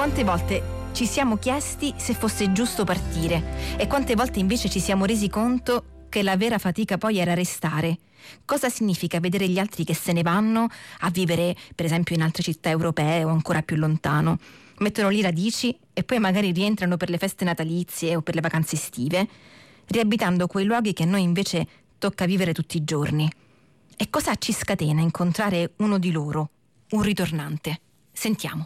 Quante volte ci siamo chiesti se fosse giusto partire e quante volte invece ci siamo resi conto che la vera fatica poi era restare. Cosa significa vedere gli altri che se ne vanno a vivere, per esempio, in altre città europee o ancora più lontano? Mettono lì radici e poi magari rientrano per le feste natalizie o per le vacanze estive, riabitando quei luoghi che a noi invece tocca vivere tutti i giorni. E cosa ci scatena incontrare uno di loro, un ritornante? Sentiamo.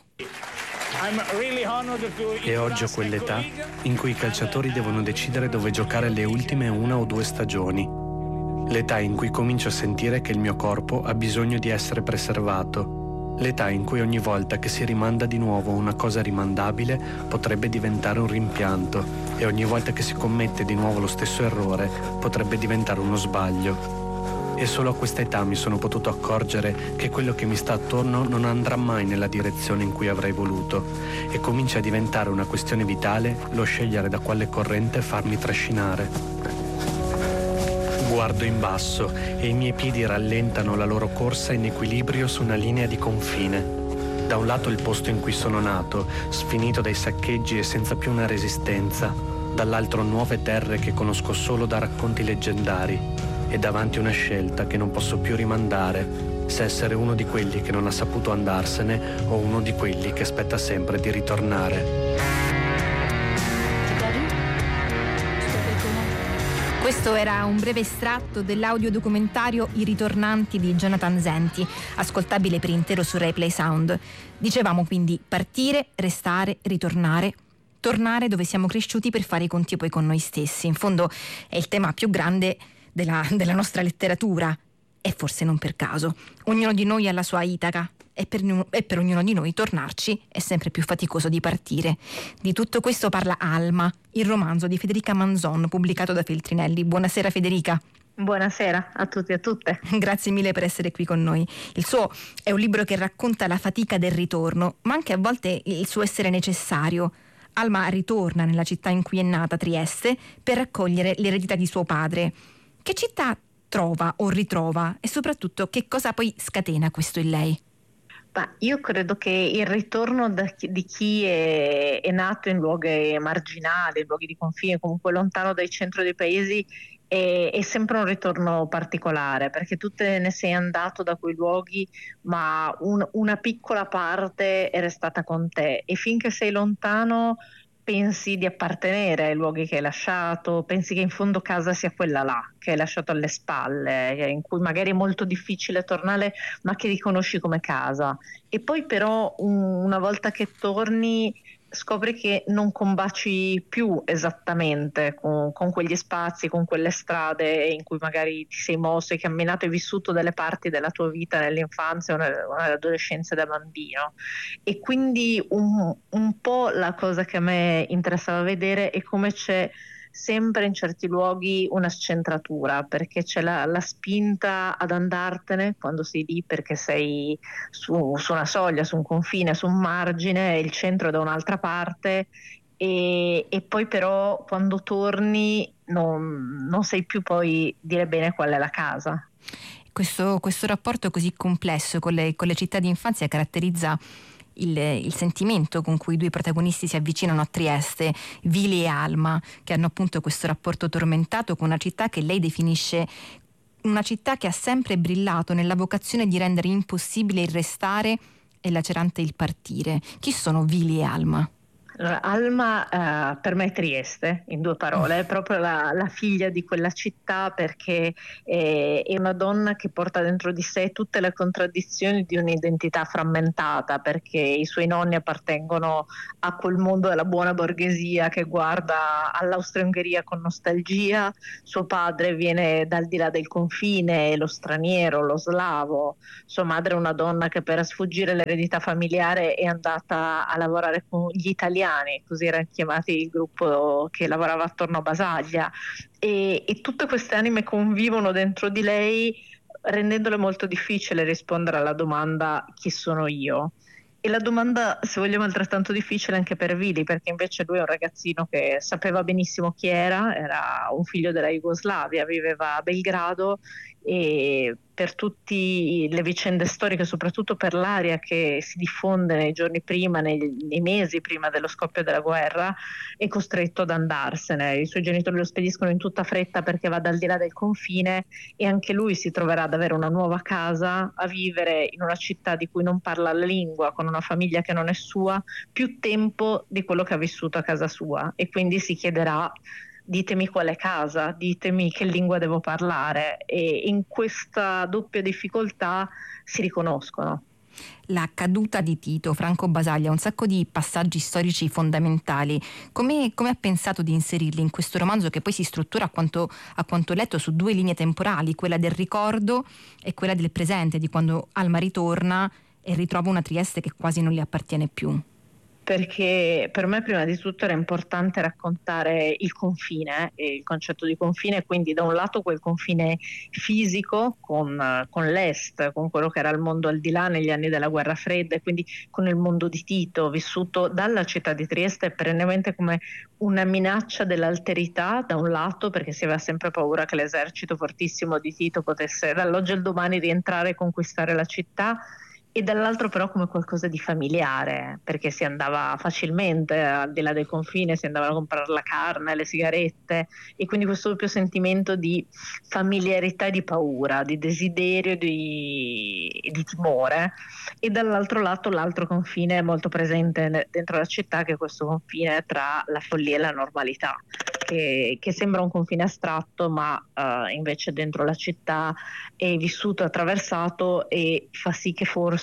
E oggi ho quell'età in cui i calciatori devono decidere dove giocare le ultime 1 o 2 stagioni. L'età in cui comincio a sentire che il mio corpo ha bisogno di essere preservato. L'età in cui ogni volta che si rimanda di nuovo una cosa rimandabile potrebbe diventare un rimpianto e ogni volta che si commette di nuovo lo stesso errore potrebbe diventare uno sbaglio. E solo a questa età mi sono potuto accorgere che quello che mi sta attorno non andrà mai nella direzione in cui avrei voluto e comincia a diventare una questione vitale lo scegliere da quale corrente farmi trascinare. Guardo in basso e i miei piedi rallentano la loro corsa in equilibrio su una linea di confine. Da un lato il posto in cui sono nato, sfinito dai saccheggi e senza più una resistenza, dall'altro nuove terre che conosco solo da racconti leggendari. E davanti una scelta che non posso più rimandare, se essere uno di quelli che non ha saputo andarsene o uno di quelli che aspetta sempre di ritornare. Questo era un breve estratto dell'audiodocumentario I ritornanti di Jonathan Zenti, ascoltabile per intero su RaiPlay Sound. Dicevamo quindi partire, restare, ritornare. Tornare dove siamo cresciuti per fare i conti poi con noi stessi. In fondo è il tema più grande della nostra letteratura, e forse non per caso. Ognuno di noi ha la sua Itaca e per ognuno di noi tornarci è sempre più faticoso di partire. Di tutto questo parla Alma, il romanzo di Federica Manzon pubblicato da Feltrinelli. Buonasera Federica. Buonasera a tutti e a tutte. Grazie mille per essere qui con noi. Il suo è un libro che racconta la fatica del ritorno, ma anche a volte il suo essere necessario. Alma ritorna nella città in cui è nata, Trieste, per raccogliere l'eredità di suo padre. Che città trova o ritrova e soprattutto che cosa poi scatena questo in lei? Io credo che il ritorno di chi è nato in luoghi marginali, in luoghi di confine, comunque lontano dai centri dei paesi, è sempre un ritorno particolare, perché tu te ne sei andato da quei luoghi, ma una piccola parte è restata con te e finché sei lontano pensi di appartenere ai luoghi che hai lasciato, pensi che in fondo casa sia quella là, che hai lasciato alle spalle, in cui magari è molto difficile tornare, ma che riconosci come casa. E poi però una volta che torni scopri che non combaci più esattamente con quegli spazi, con quelle strade in cui magari ti sei mosso, hai camminato e vissuto delle parti della tua vita nell'infanzia o nell'adolescenza da bambino. E quindi un po' la cosa che a me interessava vedere è come c'è sempre in certi luoghi una scentratura, perché c'è la spinta ad andartene quando sei lì perché sei su una soglia, su un confine, su un margine, e il centro è da un'altra parte e poi però quando torni non sai più poi dire bene qual è la casa. Questo rapporto così complesso con le città di infanzia caratterizza il sentimento con cui i due protagonisti si avvicinano a Trieste, Vili e Alma, che hanno appunto questo rapporto tormentato con una città che lei definisce una città che ha sempre brillato nella vocazione di rendere impossibile il restare e lacerante il partire. Chi sono Vili e Alma? Allora, Alma per me è Trieste, in 2 parole, è proprio la figlia di quella città, perché è una donna che porta dentro di sé tutte le contraddizioni di un'identità frammentata, perché i suoi nonni appartengono a quel mondo della buona borghesia che guarda all'Austria-Ungheria con nostalgia, suo padre viene dal di là del confine, lo straniero, lo slavo, sua madre è una donna che per sfuggire l'eredità familiare è andata a lavorare con gli italiani, così erano chiamati il gruppo che lavorava attorno a Basaglia, e tutte queste anime convivono dentro di lei, rendendole molto difficile rispondere alla domanda chi sono io. E la domanda, se vogliamo, è altrettanto difficile anche per Vili, perché invece lui è un ragazzino che sapeva benissimo chi era un figlio della Jugoslavia, viveva a Belgrado e per tutte le vicende storiche, soprattutto per l'aria che si diffonde nei giorni prima, nei mesi prima dello scoppio della guerra, è costretto ad andarsene. I suoi genitori lo spediscono in tutta fretta perché vada al di là del confine, e anche lui si troverà ad avere una nuova casa, a vivere in una città di cui non parla la lingua, con una famiglia che non è sua, più tempo di quello che ha vissuto a casa sua, e quindi si chiederà: ditemi quale casa, ditemi che lingua devo parlare, e in questa doppia difficoltà si riconoscono. La caduta di Tito, Franco Basaglia, un sacco di passaggi storici fondamentali. Come ha pensato di inserirli in questo romanzo, che poi si struttura, a quanto ho letto, su 2 linee temporali, quella del ricordo e quella del presente, di quando Alma ritorna e ritrova una Trieste che quasi non le appartiene più? Perché per me prima di tutto era importante raccontare il confine, il concetto di confine, quindi da un lato quel confine fisico con l'Est, con quello che era il mondo al di là negli anni della guerra fredda, e quindi con il mondo di Tito, vissuto dalla città di Trieste perennemente come una minaccia dell'alterità da un lato, perché si aveva sempre paura che l'esercito fortissimo di Tito potesse dall'oggi al domani rientrare e conquistare la città, e dall'altro però come qualcosa di familiare, perché si andava facilmente al di là del confine, si andava a comprare la carne, le sigarette, e quindi questo doppio sentimento di familiarità e di paura, di desiderio, di timore. E dall'altro lato l'altro confine molto presente dentro la città, che è questo confine tra la follia e la normalità, che sembra un confine astratto, ma invece dentro la città è vissuto, attraversato, e fa sì che forse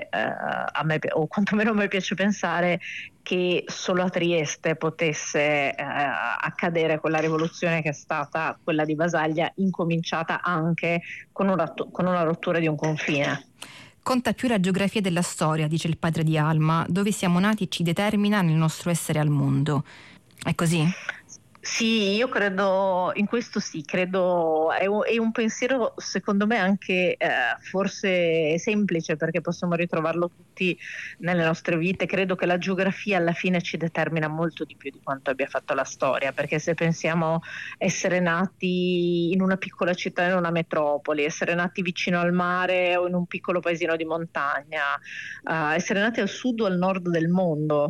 a me, o quantomeno a me piace pensare, che solo a Trieste potesse accadere quella rivoluzione che è stata quella di Basaglia, incominciata anche con una rottura di un confine. Conta più la geografia della storia, dice il padre di Alma, dove siamo nati ci determina nel nostro essere al mondo. È così? Sì, io credo in questo, sì, credo è un pensiero secondo me anche forse semplice, perché possiamo ritrovarlo tutti nelle nostre vite. Credo che la geografia alla fine ci determina molto di più di quanto abbia fatto la storia, perché se pensiamo essere nati in una piccola città, in una metropoli, essere nati vicino al mare o in un piccolo paesino di montagna, essere nati al sud o al nord del mondo,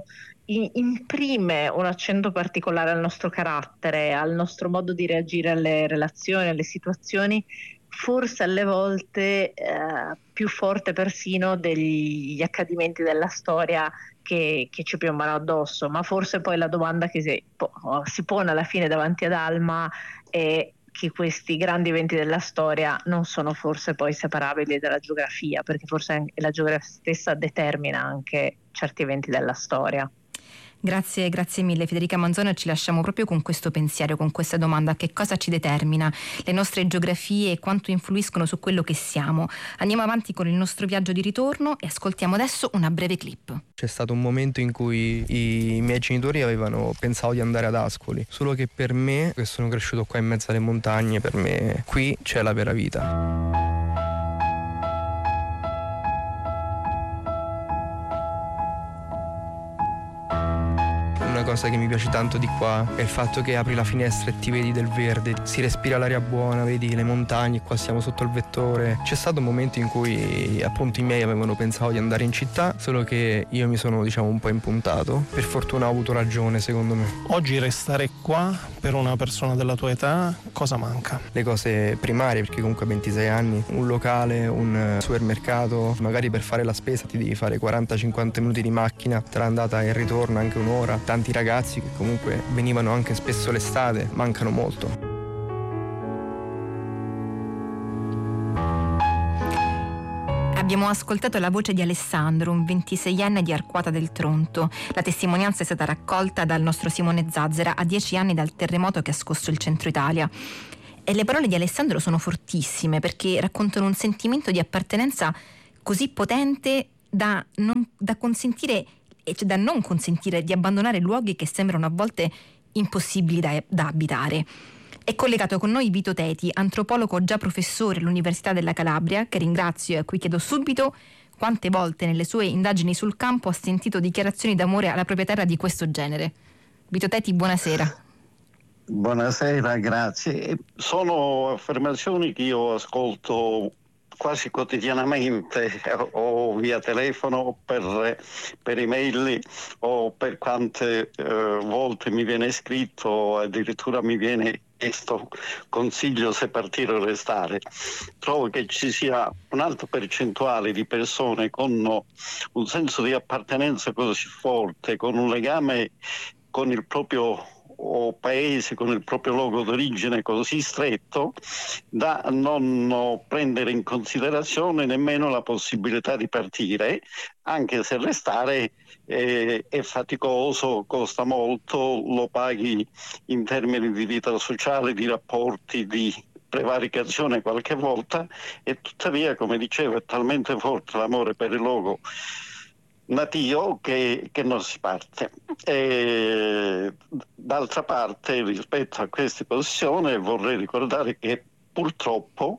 imprime un accento particolare al nostro carattere, al nostro modo di reagire alle relazioni, alle situazioni, forse alle volte più forte persino degli accadimenti della storia che ci piombano addosso. Ma forse poi la domanda che si pone alla fine davanti ad Alma è che questi grandi eventi della storia non sono forse poi separabili dalla geografia, perché forse la geografia stessa determina anche certi eventi della storia. Grazie mille Federica Manzoni, ci lasciamo proprio con questo pensiero, con questa domanda: che cosa ci determina? Le nostre geografie e quanto influiscono su quello che siamo? Andiamo avanti con il nostro viaggio di ritorno e ascoltiamo adesso una breve clip. C'è stato un momento in cui i miei genitori avevano pensato di andare ad Ascoli, solo che per me, che sono cresciuto qua in mezzo alle montagne, per me qui c'è la vera vita. Una cosa che mi piace tanto di qua è il fatto che apri la finestra e ti vedi del verde, si respira l'aria buona, vedi le montagne, qua siamo sotto il vettore. C'è stato un momento in cui appunto i miei avevano pensato di andare in città, solo che io mi sono un po' impuntato. Per fortuna ho avuto ragione, secondo me. Oggi restare qua per una persona della tua età, cosa manca? Le cose primarie, perché comunque a 26 anni, un locale, un supermercato, magari per fare la spesa ti devi fare 40-50 minuti di macchina tra andata e ritorno, anche un'ora. Tanti ragazzi che comunque venivano anche spesso l'estate, mancano molto. Abbiamo ascoltato la voce di Alessandro, un 26enne di Arquata del Tronto. La testimonianza è stata raccolta dal nostro Simone Zazzera a 10 anni dal terremoto che ha scosso il centro Italia. E le parole di Alessandro sono fortissime, perché raccontano un sentimento di appartenenza così potente da non consentire di abbandonare luoghi che sembrano a volte impossibili da abitare. È collegato con noi Vito Teti, antropologo già professore all'Università della Calabria, che ringrazio e a cui chiedo subito quante volte nelle sue indagini sul campo ha sentito dichiarazioni d'amore alla propria terra di questo genere. Vito Teti, buonasera. Buonasera, grazie. Sono affermazioni che io ascolto quasi quotidianamente o via telefono o per email o per quante volte mi viene scritto, addirittura mi viene chiesto consiglio se partire o restare. Trovo che ci sia un'alta percentuale di persone con un senso di appartenenza così forte, con un legame con il proprio paese, con il proprio luogo d'origine così stretto da non prendere in considerazione nemmeno la possibilità di partire, anche se restare è faticoso, costa molto, lo paghi in termini di vita sociale, di rapporti, di prevaricazione qualche volta, e tuttavia, come dicevo, è talmente forte l'amore per il luogo natio che non si parte. D'altra parte, rispetto a queste posizioni, vorrei ricordare che purtroppo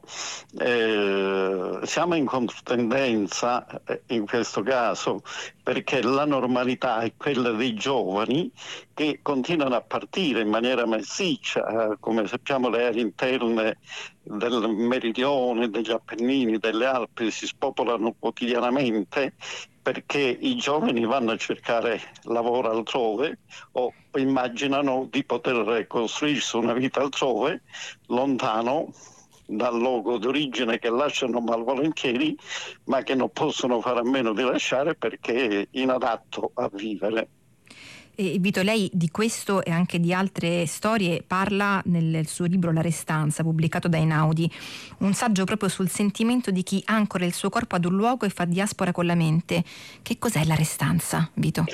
siamo in controtendenza in questo caso, perché la normalità è quella dei giovani che continuano a partire in maniera massiccia. Come sappiamo, le aree interne del meridione, degli Appennini, delle Alpi si spopolano quotidianamente perché i giovani vanno a cercare lavoro altrove o immaginano di poter costruirsi una vita altrove, lontano dal luogo d'origine, che lasciano malvolentieri, ma che non possono fare a meno di lasciare perché è inadatto a vivere. E Vito, lei di questo e anche di altre storie parla nel suo libro La restanza, pubblicato da Einaudi, un saggio proprio sul sentimento di chi ancora il suo corpo ad un luogo e fa diaspora con la mente. Che cos'è la restanza, Vito?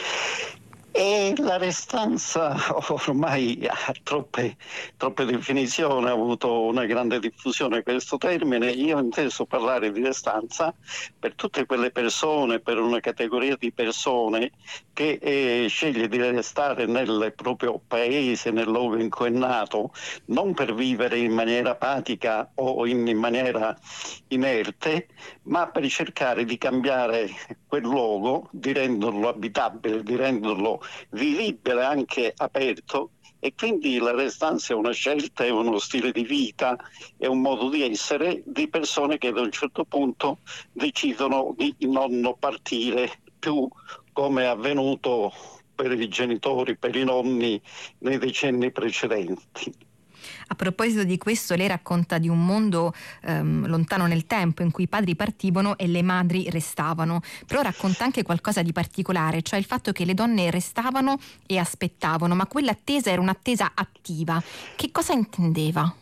E la restanza ormai ha troppe definizioni, ha avuto una grande diffusione questo termine. Io ho inteso parlare di restanza per tutte quelle persone, per una categoria di persone che sceglie di restare nel proprio paese, nel luogo in cui è nato, non per vivere in maniera apatica o in maniera inerte, ma per cercare di cambiare quel luogo, di renderlo abitabile, di renderlo vivibile, anche aperto. E quindi la restanza è una scelta, è uno stile di vita, è un modo di essere di persone che ad un certo punto decidono di non partire più, come è avvenuto per i genitori, per i nonni nei decenni precedenti. A proposito di questo, lei racconta di un mondo lontano nel tempo in cui i padri partivano e le madri restavano, però racconta anche qualcosa di particolare, cioè il fatto che le donne restavano e aspettavano, ma quell'attesa era un'attesa attiva. Che cosa intendeva?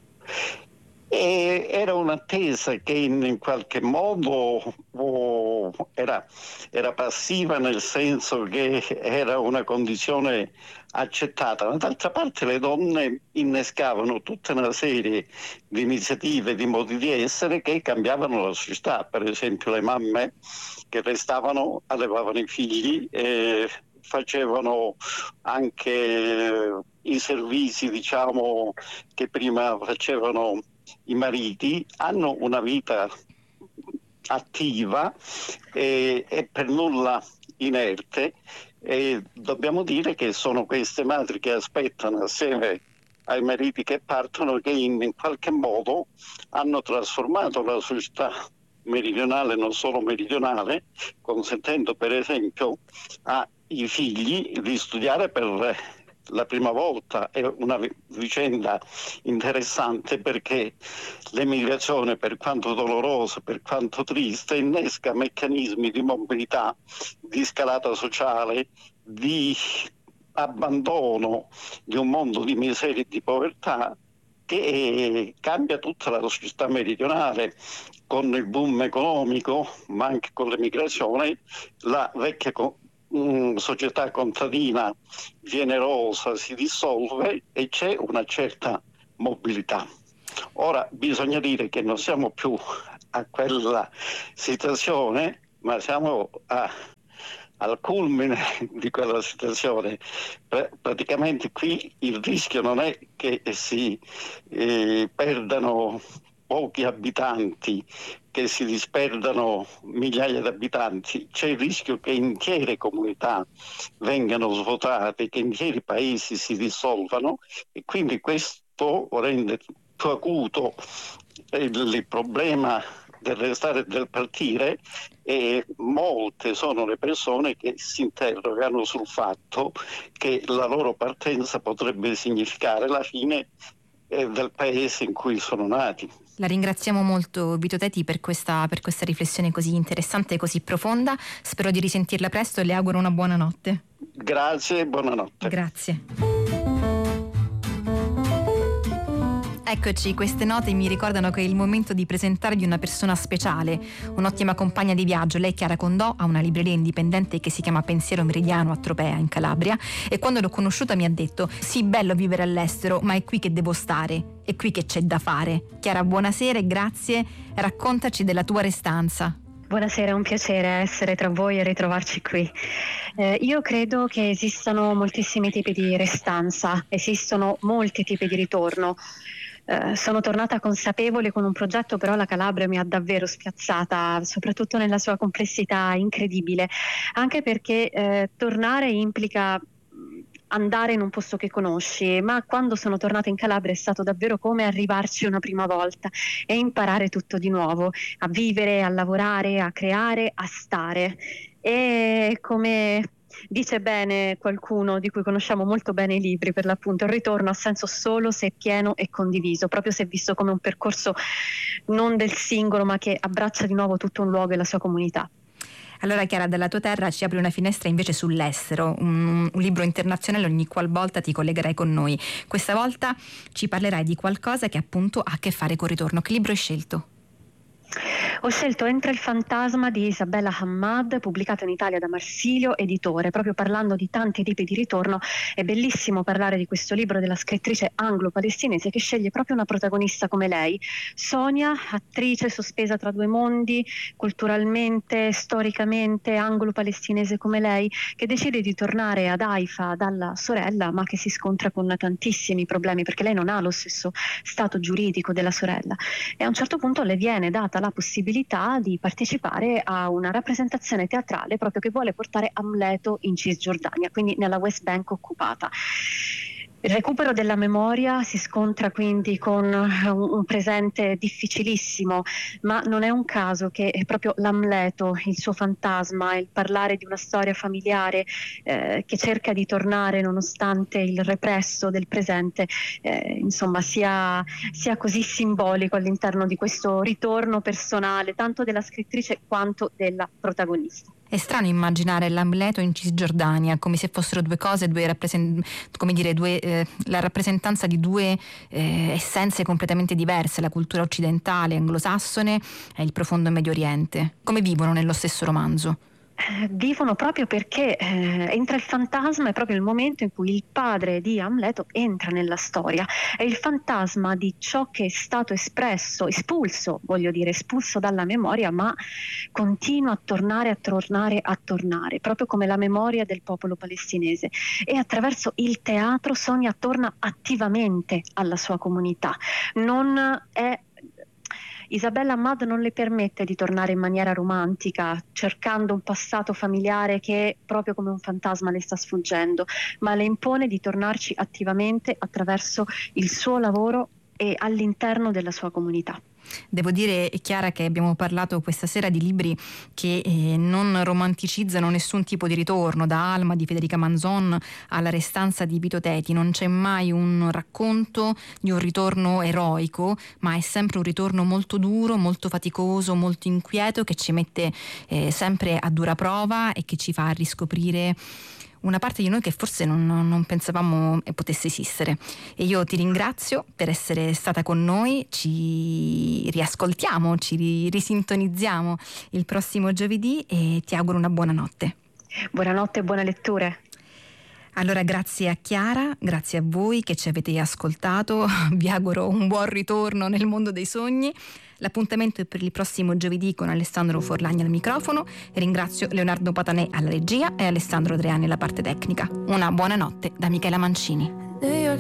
Era un'attesa che in qualche modo era passiva, nel senso che era una condizione accettata, ma d'altra parte le donne innescavano tutta una serie di iniziative, di modi di essere che cambiavano la società. Per esempio le mamme che restavano, allevavano i figli, facevano anche i servizi, diciamo, che prima facevano i mariti, hanno una vita attiva e per nulla inerte, e dobbiamo dire che sono queste madri che aspettano assieme ai mariti che partono che in qualche modo hanno trasformato la società meridionale, non solo meridionale, consentendo per esempio ai figli di studiare per la prima volta. È una vicenda interessante perché l'emigrazione, per quanto dolorosa, per quanto triste, innesca meccanismi di mobilità, di scalata sociale, di abbandono di un mondo di miseria e di povertà che cambia tutta la società meridionale. Con il boom economico, ma anche con l'emigrazione, la vecchia società contadina generosa si dissolve e c'è una certa mobilità. Ora bisogna dire che non siamo più a quella situazione, ma siamo al culmine di quella situazione. Praticamente qui il rischio non è che si perdano pochi abitanti che si disperdano migliaia di abitanti, c'è il rischio che intere comunità vengano svuotate, che interi paesi si dissolvano, e quindi questo rende più acuto il problema del restare e del partire, e molte sono le persone che si interrogano sul fatto che la loro partenza potrebbe significare la fine del paese in cui sono nati. La ringraziamo molto Vito Teti per questa riflessione così interessante e così profonda. Spero di risentirla presto e le auguro una buona notte. Grazie e buonanotte. Grazie. Eccoci, queste note mi ricordano che è il momento di presentarvi una persona speciale, un'ottima compagna di viaggio. Lei, Chiara Condò, ha una libreria indipendente che si chiama Pensiero Meridiano a Tropea, in Calabria, e quando l'ho conosciuta mi ha detto: sì, bello vivere all'estero, ma è qui che devo stare, è qui che c'è da fare. Chiara, buonasera e grazie, raccontaci della tua restanza. Buonasera, è un piacere essere tra voi e ritrovarci qui. Io credo che esistano moltissimi tipi di restanza, esistono molti tipi di ritorno. Sono tornata consapevole con un progetto, però la Calabria mi ha davvero spiazzata, soprattutto nella sua complessità incredibile, anche perché tornare implica andare in un posto che conosci, ma quando sono tornata in Calabria è stato davvero come arrivarci una prima volta e imparare tutto di nuovo, a vivere, a lavorare, a creare, a stare. E come dice bene qualcuno di cui conosciamo molto bene i libri, per l'appunto, il ritorno ha senso solo se è pieno e condiviso, proprio se è visto come un percorso non del singolo, ma che abbraccia di nuovo tutto un luogo e la sua comunità. Allora Chiara, dalla tua terra ci apri una finestra invece sull'estero, un libro internazionale ogni qualvolta ti collegherai con noi. Questa volta ci parlerai di qualcosa che appunto ha a che fare col ritorno. Che libro hai scelto? Ho scelto Entra il fantasma di Isabella Hammad, pubblicato in Italia da Marsilio Editore. Proprio parlando di tanti tipi di ritorno, è bellissimo parlare di questo libro della scrittrice anglo-palestinese che sceglie proprio una protagonista come lei, Sonia, attrice sospesa tra due mondi, culturalmente, storicamente anglo-palestinese come lei, che decide di tornare ad Haifa dalla sorella, ma che si scontra con tantissimi problemi perché lei non ha lo stesso stato giuridico della sorella, e a un certo punto le viene data la possibilità di partecipare a una rappresentazione teatrale proprio che vuole portare Amleto in Cisgiordania, quindi nella West Bank occupata. Il recupero della memoria si scontra quindi con un presente difficilissimo, ma non è un caso che è proprio l'Amleto, il suo fantasma, il parlare di una storia familiare che cerca di tornare nonostante il represso del presente, insomma sia così simbolico all'interno di questo ritorno personale, tanto della scrittrice quanto della protagonista. È strano immaginare l'Amleto in Cisgiordania come se fossero due cose, la rappresentanza di due essenze completamente diverse, la cultura occidentale anglosassone e il profondo Medio Oriente. Come vivono nello stesso romanzo? Vivono proprio perché Entra il fantasma è proprio il momento in cui il padre di Amleto entra nella storia, è il fantasma di ciò che è stato espulso dalla memoria, ma continua a tornare, proprio come la memoria del popolo palestinese, e attraverso il teatro Sonia torna attivamente alla sua comunità. Isabella Hammad non le permette di tornare in maniera romantica, cercando un passato familiare che proprio come un fantasma le sta sfuggendo, ma le impone di tornarci attivamente attraverso il suo lavoro e all'interno della sua comunità. Devo dire, Chiara, che abbiamo parlato questa sera di libri che non romanticizzano nessun tipo di ritorno, da Alma di Federica Manzon alla Restanza di Vito Teti. Non c'è mai un racconto di un ritorno eroico, ma è sempre un ritorno molto duro, molto faticoso, molto inquieto, che ci mette sempre a dura prova e che ci fa riscoprire una parte di noi che forse non pensavamo potesse esistere. E io ti ringrazio per essere stata con noi, ci riascoltiamo, ci risintonizziamo il prossimo giovedì e ti auguro una buona notte. Buonanotte e buone letture. Allora grazie a Chiara, grazie a voi che ci avete ascoltato, vi auguro un buon ritorno nel mondo dei sogni. L'appuntamento è per il prossimo giovedì con Alessandro Forlani al microfono. Ringrazio Leonardo Patanè alla regia e Alessandro Adriani alla parte tecnica. Una buona notte da Michela Mancini.